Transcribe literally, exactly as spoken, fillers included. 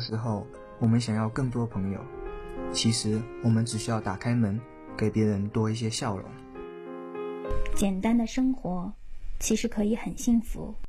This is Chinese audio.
时候，我们想要更多朋友，其实我们只需要打开门，给别人多一些笑容。 简单的生活其实可以很幸福。